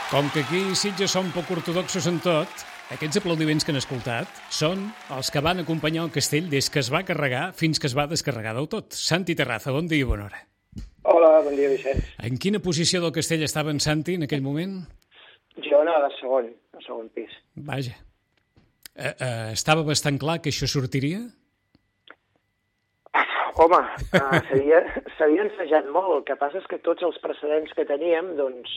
Com que aquí Sitges són poc ortodoxos en tot, aquests aplaudiments que han escoltat són els que van acompanyar el castell des que es va carregar fins que es va descarregar del tot. Santi Terraza, bon dia i bona hora. Hola, bon dia, Vicenç. En quina posició del castell estava en Santi en aquell moment? Jo anava al segon pis. Vaja. Estava bastant clar que això sortiria? Home, s'havia ensajat molt. El que passa és que tots els precedents que teníem, doncs,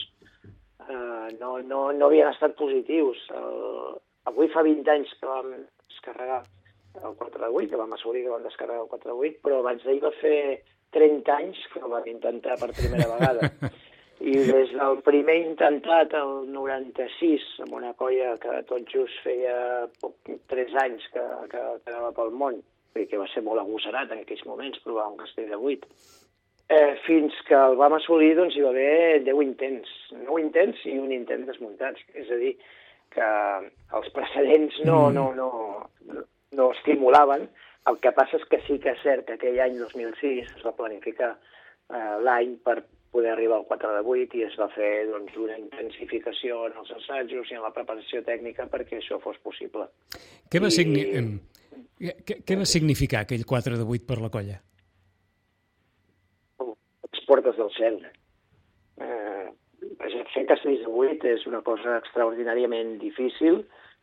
no havien estat positius. Avui fa 20 anys que vam descarregar el 4 de 8, que vam assolir que vam descarregar el 4 de 8, però abans d'ahir va fer 30 anys que ho vam intentar per primera vegada. I des del primer intentat, el 96, amb una colla que tot just feia 3 anys que anava pel món, i que va ser molt agosserat en aquells moments, provar un castell de 8, fins que el vam assolir, doncs hi va haver 10 intents. 9 intents i un intent desmuntats. És a dir, que els precedents no estimulaven. El que passa és que sí que és cert que aquell any 2006 es va planificar l'any per poder arribar al 4 de 8 i es va fer doncs, una intensificació en els assajos i en la preparació tècnica perquè això fos possible. Què va significar aquell 4 de 8 per la colla? Les portes del cel. Fer castells de 8 és una cosa extraordinàriament difícil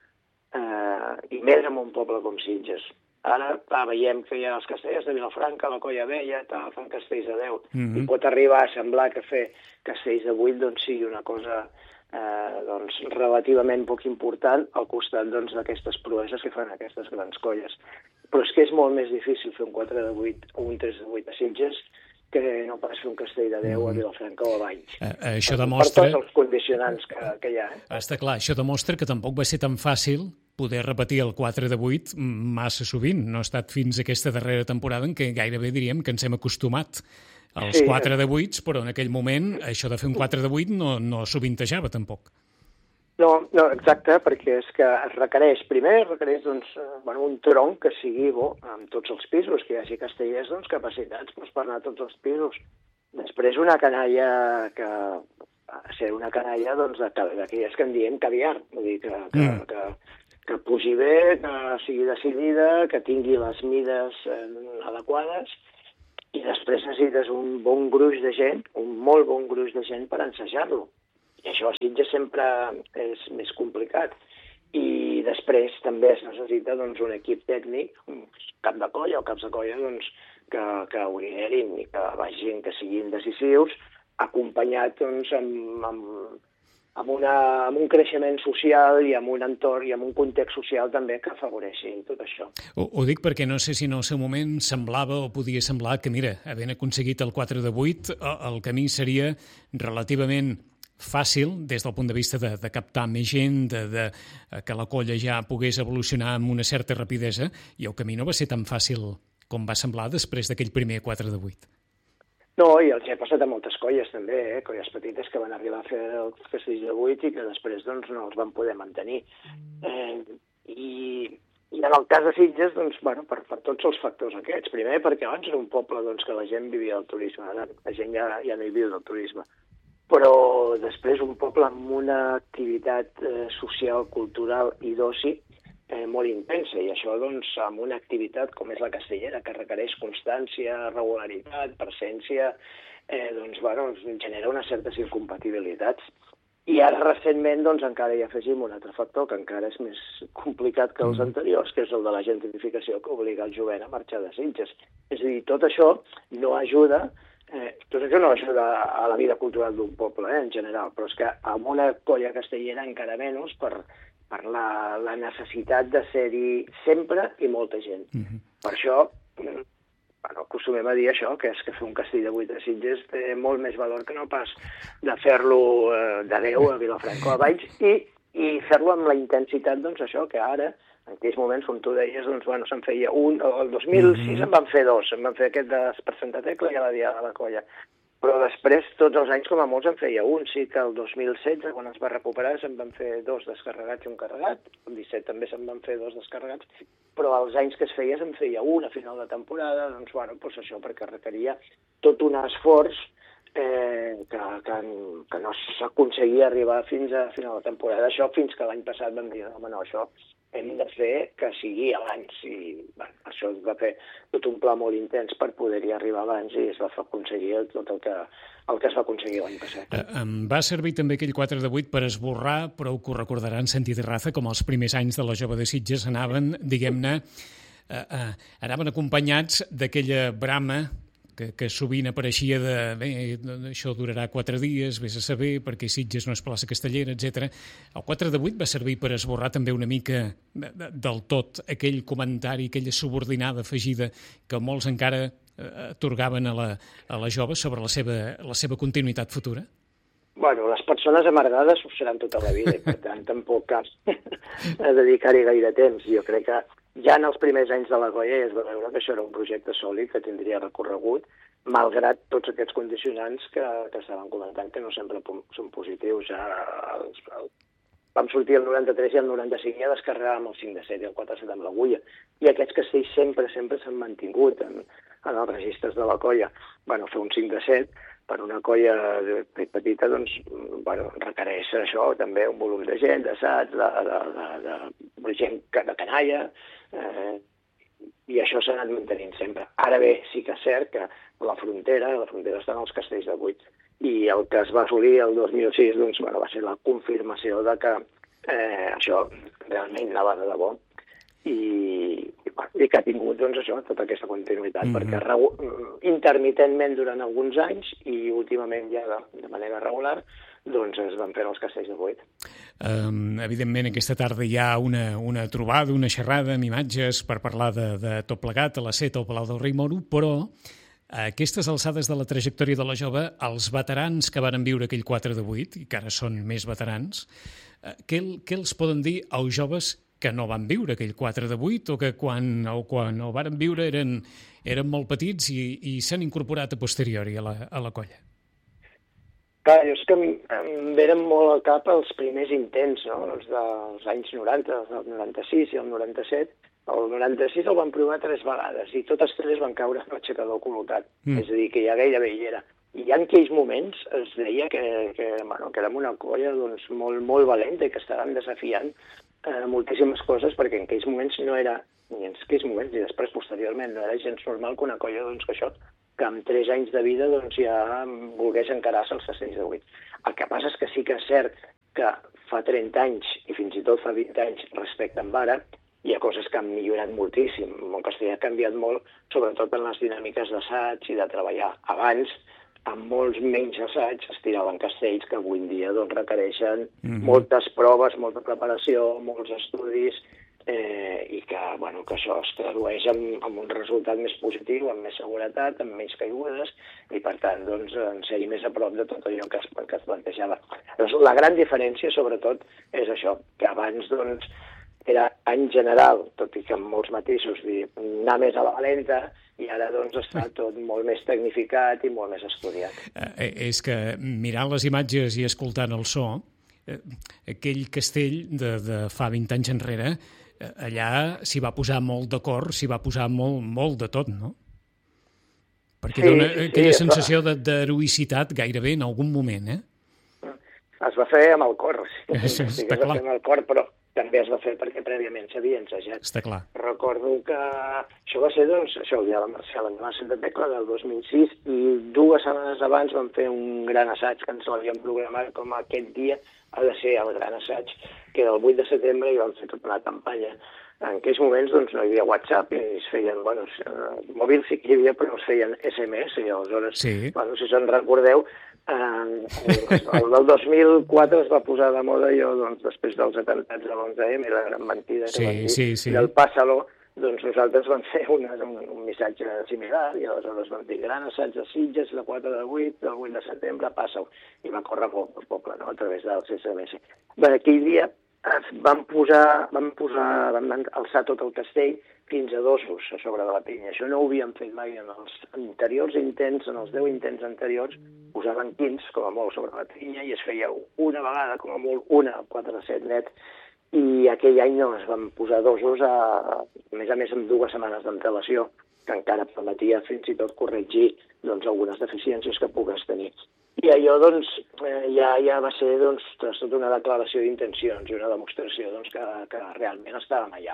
i més en un poble com Sitges. Ara veiem que hi ha els castellers de Vilafranca, la Colla Vella, fan castells de 10. I pot arribar a semblar que fer castells de 8 doncs, sigui una cosa relativament poc important al costat d'aquestes proeses que fan aquestes grans colles. Però és que és molt més difícil fer un 4 de 8 o un 3 de 8 a Sitges que no pas fer un castell de 10 a Vilafranca o a Valls. Això demostra... Per tots els condicionants que hi ha. Està clar, això demostra que tampoc va ser tan fàcil poder repetir el 4 de 8 massa sovint. No ha estat fins a aquesta darrera temporada en què gairebé diríem que ens hem acostumat als 4 de 8, però en aquell moment això de fer un 4 de 8 no sovintejava tampoc. No, exacte, perquè és que es requereix un tronc que sigui bo amb tots els pisos, que hi hagi castellers capacitats per anar a tots els pisos. Després una canalla que ha de ser una canalla d'aquelles que en diem caviar, vull dir que pugi bé, que sigui decidida, que tingui les mides adequades i després necessites un bon gruix de gent, un molt bon gruix de gent per ensejar-lo. I això a Sitges sempre és més complicat. I després també es necessita un equip tècnic, un cap de colla o caps de colla, que ho liderin i que vagin, que siguin decisius, acompanyat amb un creixement social i amb un entorn i amb un context social també que afavoreixin tot això. Ho dic perquè no sé si en el seu moment semblava o podia semblar que, mira, havent aconseguit el 4 de 8, el camí seria relativament fàcil des del punt de vista de captar més gent, que la colla ja pogués evolucionar amb una certa rapidesa, i el camí no va ser tan fàcil com va semblar després d'aquell primer 4 de 8. No, i els he passat a moltes colles també, colles petites que van arribar a fer el castell de 8 i que després no els van poder mantenir. I en el cas de Sitges, per tots els factors aquests. Primer, perquè abans era un poble que la gent vivia del turisme, ara la gent ja no hi viu del turisme. Però després un poble amb una activitat social, cultural i d'oci molt intensa, i això amb una activitat com és la castellera, que requereix constància, regularitat, presència, genera unes certes incompatibilitats. I ara recentment encara hi afegim un altre factor que encara és més complicat que els anteriors, que és el de la gentrificació que obliga el jovent a marxar de Sitges. És a dir, tot això no ajuda a la vida cultural d'un poble, en general, però és que amb una colla castellera encara menys per la necessitat de ser-hi sempre i molta gent. Per això, acostumem a dir això, que és que fer un castell de 8 a Sitges té molt més valor que no pas de fer-lo de 10 a Vilafranca o a Valls i fer-lo amb la intensitat, això, que ara, en aquells moments, com tu deies, se'n feia un, el 2006 en van fer 2, en van fer aquest per Santa Tecla i a la Diada de la Colla. Però després, tots els anys, com a molts, en feia un. Sí que el 2016, quan es va recuperar, se'n van fer 2 descarregats i un carregat. El 17 també se'n van fer 2 descarregats. Però els anys que es feia, se'n feia un a final de temporada. Això perquè requeria tot un esforç que no s'aconseguia arribar fins a final de temporada. Això fins que l'any passat vam dir, home, no, això hem de fer que sigui abans. I això es va fer tot un pla molt intens per poder-hi arribar abans i es va aconseguir tot el que es va aconseguir l'any passat. Em va servir també aquell 4 de 8 per esborrar, però que ho recordaran Santi Terraza, com els primers anys de la Jove de Sitges anaven, diguem-ne, anaven acompanyats d'aquella brama que sovint apareixia de bé, això durarà 4 dies, vés a saber, perquè Sitges no és plaça castellera, etc. El 4 de 8 va servir per esborrar també una mica del tot aquell comentari, aquella subordinada afegida que molts encara atorgaven a la jove sobre la seva continuïtat futura? Bueno, les persones amargades ho seran tota la vida i, per tant, tampoc cal dedicar-hi gaire temps. Jo crec que ja en els primers anys de la Goya es va veure que això era un projecte sòlid que tindria recorregut, malgrat tots aquests condicionants que estaven comentant, que no sempre són positius. Vam sortir el 93 i el 95 ja descarregàvem el 5 de 7 i el 4 de 7 amb l'agulla. I aquests castells sempre s'han mantingut en els registres de la colla. Bueno, fer un 5 de 7 per una colla petita, doncs, bueno, requereix això, també un volum de gent, d'assaig, de gent de canalla, i això s'ha anat mantenint sempre. Ara bé, sí que és cert que la frontera estan als castells de 8, i el que es va assolir el 2006 doncs, bueno, va ser la confirmació de que això realment anava de debò, i que ha tingut doncs, això, tota aquesta continuïtat, perquè intermitentment durant alguns anys i últimament ja de manera regular doncs es van fer els castells de 8. Evidentment, aquesta tarda hi ha una trobada, una xerrada amb imatges per parlar de tot plegat a la Seta al Palau del Rei Moro, però a aquestes alçades de la trajectòria de la jove, els veterans que varen viure aquell 4 de 8, i que ara són més veterans, què els poden dir als joves que no van viure aquell 4 de 8 o que quan ho varen viure eren molt petits i s'han incorporat a posteriori a la colla? Clar, és que em venen molt al cap els primers intents, no? Els dels anys 90, el 96 i el 97. El 96 el van provar 3 vegades i totes 3 van caure en l'aixecador col·locat. És a dir, que ja gairebé hi era. I en aquells moments es deia que érem una colla doncs, molt, molt valenta i que estàvem desafiant moltíssimes coses, perquè en aquells moments no era, ni en aquells moments, ni després posteriorment, no era gens normal que una colla doncs, que amb 3 anys de vida doncs, ja volgués encarar-se als castells de 8. El que passa és que sí que és cert que fa 30 anys i fins i tot fa 20 anys respecte amb ara, hi ha coses que han millorat moltíssim. El castellà ha canviat molt, sobretot en les dinàmiques d'assaig i de treballar. Abans, amb molts menys assaigs, es tiraven castells que avui en dia doncs, requereixen moltes proves, molta preparació, molts estudis, i que això es tradueix en un resultat més positiu, amb més seguretat, amb menys caigudes, i per tant doncs, en ser-hi més a prop de tot allò que es plantejava. Doncs, la gran diferència, sobretot, és això, que abans doncs, era en general, tot i que amb molts matisos, anar més a la valenta, i ara doncs està tot molt més tecnificat i molt més estudiat. És que mirant les imatges i escoltant el so, aquell castell de fa 20 anys enrere, allà s'hi va posar molt d'acord, s'hi va posar molt de tot, no? Perquè dona aquella sensació d'heroïcitat gairebé en algun moment, Es va fer amb el cor, sí, està clar. Amb el cor, però també es va fer perquè prèviament s'havia ensajat. Està clar. Recordo que això va ser, doncs, el dia de la Marcial en la Santa Tecla del 2006, i 2 setmanes abans vam fer un gran assaig que ens l'havíem programat com aquest dia ha de ser el gran assaig, que era el 8 de setembre, i vam fer tota una campanya. En aquells moments doncs, no hi havia WhatsApp i es feien, mòbils sí que hi havia, però es feien SMS, i aleshores, si se'n recordeu, el del 2004 es va posar de moda doncs, després dels atemptats de l'11M i la gran mentida que van dir del Pásalo, doncs nosaltres vam fer un missatge similar i aleshores vam dir gran assaig de Sitges, de 4 de 8, del 8 de setembre, passa-ho, i va córrer pel poble, no?, a través dels SMS. Bé, aquell dia vam alçar tot el castell fins a dosos a sobre de la pinya. Això no ho havíem fet mai en els anteriors intents, en els 10 intents anteriors, posaven 15, com a molt, sobre la pinya, i es feia una vegada, com a molt, una, 4 de 7 net, i aquell any no, es van posar dosos, a més amb 2 setmanes d'antelació, que encara permetia fins i tot corregir doncs, algunes deficiències que pugues tenir. I allò doncs, ja va ser doncs, tota una declaració d'intencions i una demostració doncs, que realment estàvem allà.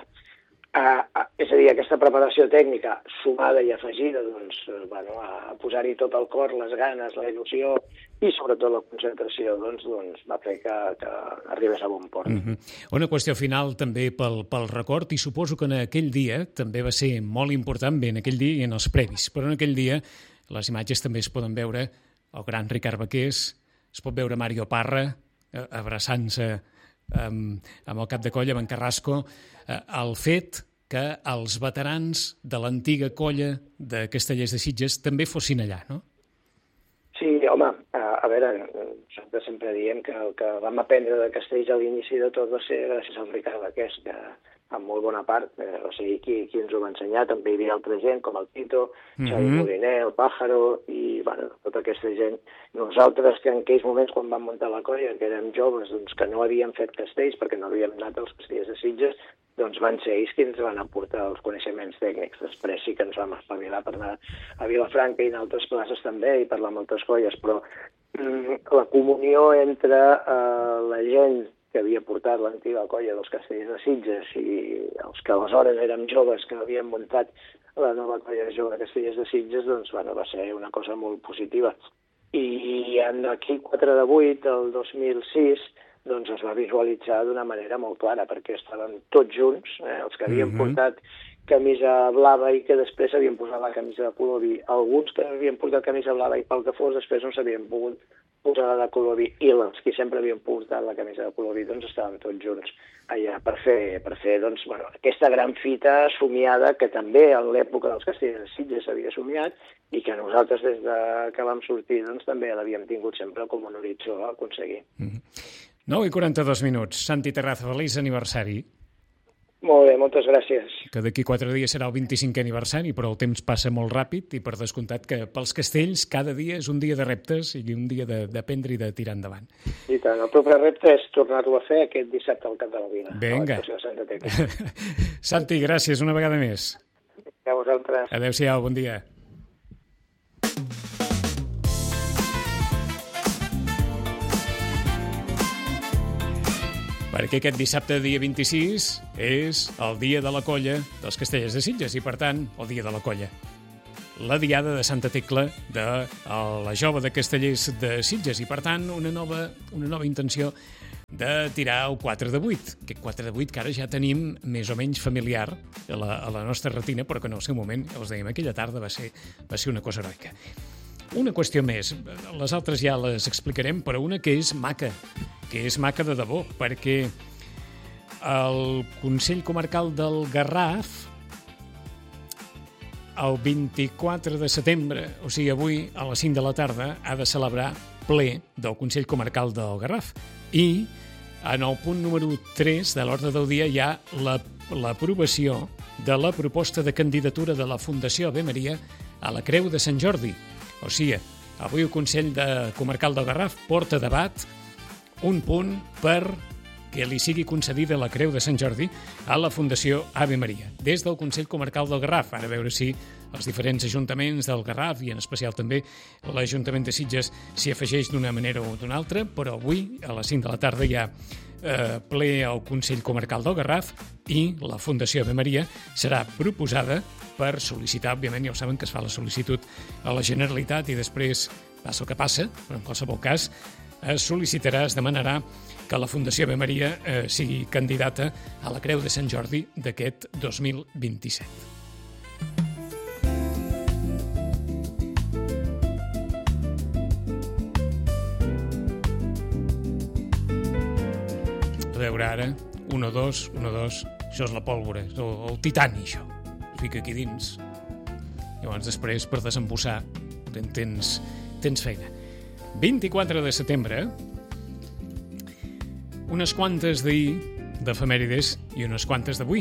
És a dir, aquesta preparació tècnica sumada i afegida doncs, a posar-hi tot el cor, les ganes, la il·lusió i sobretot la concentració doncs, va fer que arribés a bon port. Una qüestió final també pel record, i suposo que en aquell dia també va ser molt important, bé, en aquell dia i en els previs, però en aquell dia les imatges també es poden veure el gran Ricard Baqués, es pot veure Mario Parra abraçant-se amb el cap de colla, amb en Carrasco, el fet que els veterans de l'antiga colla de Castellers de Sitges també fossin allà, no? Sí, home, a veure, nosaltres sempre diem que el que vam aprendre de Castells a l'inici de tot va ser gràcies al Ricard Baqués, que en molt bona part, o sigui, qui ens ho va ensenyar, també hi havia altra gent com el Tito, Xavi Moliner, el Pájaro, i tota aquesta gent. Nosaltres, que en aquells moments, quan vam muntar la colla, que érem joves, doncs, que no havíem fet castells, perquè no havíem anat als Castellers de Sitges, doncs van ser ells qui ens van aportar els coneixements tècnics. Després sí que ens vam espavilar per anar a Vilafranca i en altres places també, i parlar amb altres colles, però la comunió entre la gent que havia portat l'antiga colla dels Castellers de Sitges i els que aleshores érem joves que havien muntat la nova colla jove de Castellers de Sitges, doncs va ser una cosa molt positiva. I en aquell 4 de 8 del 2006 doncs es va visualitzar d'una manera molt clara, perquè estaven tots junts, els que havien portat camisa blava i que després havien posat la camisa de color vi. Alguns que havien portat camisa blava i pel que fos després no s'havien pogut posar la de color vi, i els que sempre havien portat la camisa de color vi doncs estaven tots junts allà per fer doncs, aquesta gran fita somiada que també en l'època dels Castellers de Sitges s'havia somiat i que nosaltres des que vam sortir doncs, també l'havíem tingut sempre com un horitzó a aconseguir. 9:42 minuts. Santi Terraza, feliç aniversari. Molt bé, moltes gràcies. Que d'aquí 4 dies serà el 25è aniversari, però el temps passa molt ràpid i per descomptat que pels castells cada dia és un dia de reptes i un dia d'aprendre i de tirar endavant. I tant, el proper repte és tornar-lo a fer aquest dissabte al Camp de la Vila. Vinga. Santi, gràcies una vegada més. A vosaltres. Adéu-siau, bon dia. Perquè aquest dissabte, dia 26, és el dia de la colla dels Castellers de Sitges i, per tant, el dia de la colla. La diada de Santa Tecla de la jove de Castellers de Sitges i, per tant, una nova intenció de tirar el 4 de 8. Aquest 4 de 8 que ara ja tenim més o menys familiar a la nostra retina, però que en el seu moment, ja us dèiem, aquella tarda va ser una cosa heroica. Una qüestió més, les altres ja les explicarem, però una que és maca de debò, perquè el Consell Comarcal del Garraf, el 24 de setembre, o sigui, avui, a les 5 de la tarda, ha de celebrar ple del Consell Comarcal del Garraf. I en el punt número 3 de l'ordre del dia hi ha l'aprovació de la proposta de candidatura de la Fundació Ave Maria a la Creu de Sant Jordi. O sigui, avui el Consell Comarcal del Garraf porta a debat un punt per que li sigui concedida la Creu de Sant Jordi a la Fundació Ave Maria, des del Consell Comarcal del Garraf. Ara a veure si els diferents ajuntaments del Garraf, i en especial també l'Ajuntament de Sitges, s'hi afegeix d'una manera o d'una altra, però avui, a les 5 de la tarda, hi ha ple al Consell Comarcal del Garraf i la Fundació Ave Maria serà proposada per sol·licitar, òbviament ja ho saben que es fa la sol·licitud a la Generalitat i després passa el que passa, però en qualsevol cas es demanarà que la Fundació Ave Maria sigui candidata a la Creu de Sant Jordi d'aquest 2027. A veure ara, 1 o 2, això és la pólvora, és el titani, això. Es fica aquí dins. Llavors després, per desembussar, tens feina. 24 de setembre, unes quantes d'ahir d'efemèrides i unes quantes d'avui.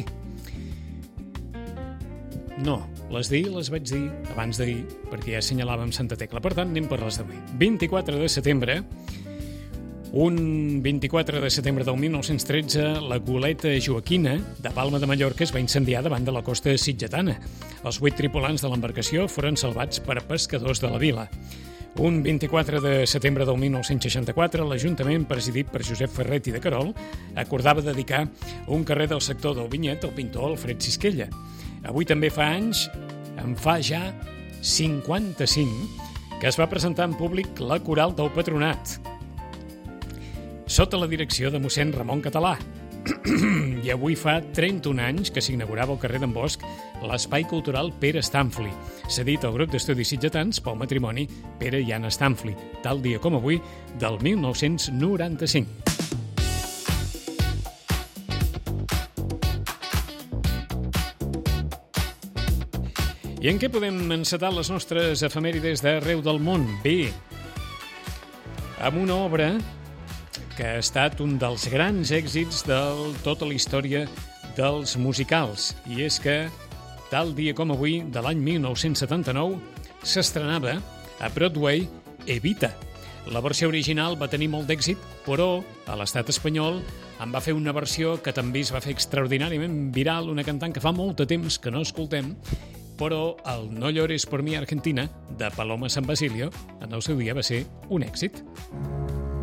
No, les d'ahir les vaig dir abans d'ahir, perquè ja assenyalàvem Santa Tecla. Per tant, anem per les d'avui. 24 de setembre, Un 24 de setembre del 1913, la goleta Joaquina, de Palma de Mallorca, es va incendiar davant de la costa sitgetana. Els 8 tripulants de l'embarcació foren salvats per pescadors de la vila. Un 24 de setembre del 1964, l'Ajuntament, presidit per Josep Ferret i de Querol, acordava dedicar un carrer del sector del Vinyet al pintor Alfred Sisquella. Avui també fa anys, en fa ja 55, que es va presentar en públic la Coral del Patronat, sota la direcció de mossèn Ramon Català. I avui fa 31 anys que s'inaugurava al carrer d'en Bosch l'Espai Cultural Pere Stanfli, cedit al grup d'estudis sitgetans pel matrimoni Pere i Anna Stanfli, tal dia com avui, del 1995. I en què podem encetar les nostres efemèrides d'arreu del món? Bé, amb una obra que ha estat un dels grans èxits de tota la història dels musicals. I és que, tal dia com avui, de l'any 1979, s'estrenava a Broadway Evita. La versió original va tenir molt d'èxit, però a l'estat espanyol en va fer una versió que també es va fer extraordinàriament viral, una cantant que fa molt de temps que no escoltem, però el No llores por mi Argentina, de Paloma San Basilio, en el seu dia va ser un èxit.